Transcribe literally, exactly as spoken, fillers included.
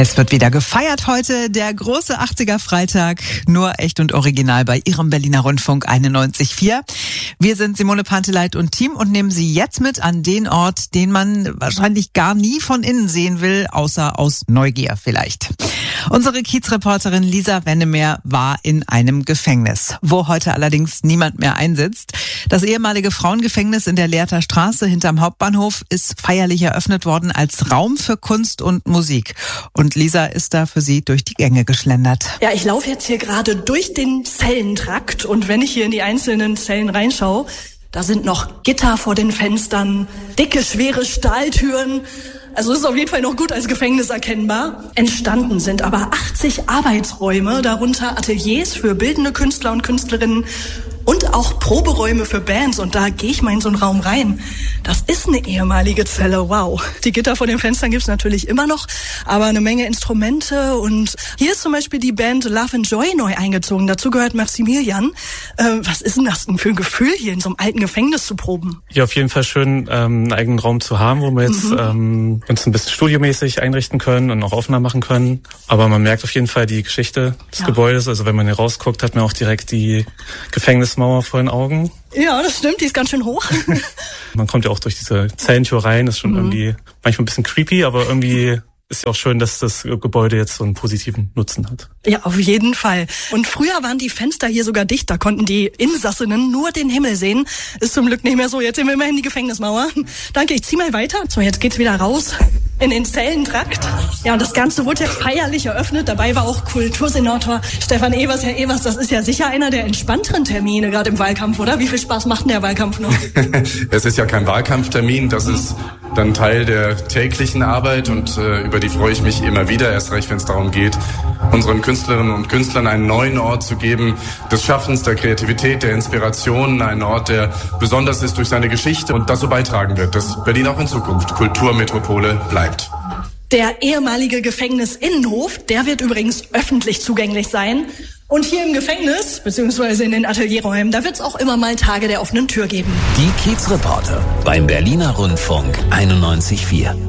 Es wird wieder gefeiert heute, der große achtziger-Freitag, nur echt und original bei Ihrem Berliner Rundfunk einundneunzig Komma vier. Wir sind Simone Panteleit und Team und nehmen Sie jetzt mit an den Ort, den man wahrscheinlich gar nie von innen sehen will, außer aus Neugier vielleicht. Unsere Kiezreporterin Lisa Wennemeer war in einem Gefängnis, wo heute allerdings niemand mehr einsitzt. Das ehemalige Frauengefängnis in der Lehrter Straße hinterm Hauptbahnhof ist feierlich eröffnet worden als Raum für Kunst und Musik. Und Lisa ist da für Sie durch die Gänge geschlendert. Ja, ich laufe jetzt hier gerade durch den Zellentrakt und wenn ich hier in die einzelnen Zellen reinschaue, da sind noch Gitter vor den Fenstern, dicke, schwere Stahltüren. Also es ist auf jeden Fall noch gut als Gefängnis erkennbar. Entstanden sind aber achtzig Arbeitsräume, darunter Ateliers für bildende Künstler und Künstlerinnen und auch Proberäume für Bands. Und da gehe ich mal in so einen Raum rein. Das ist eine ehemalige Zelle, wow. Die Gitter vor den Fenstern gibt's natürlich immer noch, aber eine Menge Instrumente. Und hier ist zum Beispiel die Band Love and Joy neu eingezogen. Dazu gehört Maximilian. Äh, was ist denn das denn für ein Gefühl, hier in so einem alten Gefängnis zu proben? Ja, auf jeden Fall schön, ähm, einen eigenen Raum zu haben, wo wir jetzt mhm. ähm, uns ein bisschen studiomäßig einrichten können und auch Aufnahmen machen können. Aber man merkt auf jeden Fall die Geschichte des ja. Gebäudes. Also wenn man hier rausguckt, hat man auch direkt die Gefängnismauer vor den Augen. Ja, das stimmt, die ist ganz schön hoch. Man kommt ja auch durch diese Zellentür rein, ist schon mhm. irgendwie manchmal ein bisschen creepy, aber irgendwie ist ja auch schön, dass das Gebäude jetzt so einen positiven Nutzen hat. Ja, auf jeden Fall. Und früher waren die Fenster hier sogar dicht, da konnten die Insassinnen nur den Himmel sehen. Ist zum Glück nicht mehr so, jetzt sind wir immerhin die Gefängnismauer. Danke, ich zieh mal weiter. So, jetzt geht's wieder raus in den Zellentrakt. Ja, und das Ganze wurde jetzt feierlich eröffnet. Dabei war auch Kultursenator Stefan Evers. Herr Evers, das ist ja sicher einer der entspannteren Termine gerade im Wahlkampf, oder? Wie viel Spaß macht denn der Wahlkampf noch? Es ist ja kein Wahlkampftermin, das ist dann Teil der täglichen Arbeit und äh, über die freue ich mich immer wieder, erst recht, wenn es darum geht, unseren Künstlerinnen und Künstlern einen neuen Ort zu geben, des Schaffens, der Kreativität, der Inspiration, einen Ort, der besonders ist durch seine Geschichte und dazu beitragen wird, dass Berlin auch in Zukunft Kulturmetropole bleibt. Der ehemalige Gefängnisinnenhof, der wird übrigens öffentlich zugänglich sein. Und hier im Gefängnis, beziehungsweise in den Atelierräumen, da wird es auch immer mal Tage der offenen Tür geben. Die Kiezreporter beim Berliner Rundfunk einundneunzig Komma vier.